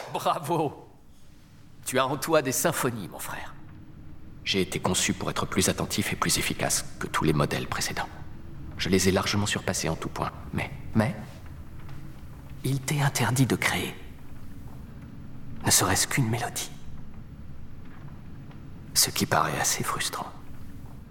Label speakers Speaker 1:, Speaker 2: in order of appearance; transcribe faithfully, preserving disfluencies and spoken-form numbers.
Speaker 1: Bravo! Tu as en toi des symphonies, mon frère. J'ai été conçu pour être plus attentif et plus efficace que tous les modèles précédents. Je les ai largement surpassés en tout point. Mais, mais... il t'est interdit de créer. Ne serait-ce qu'une mélodie. Ce qui paraît assez frustrant.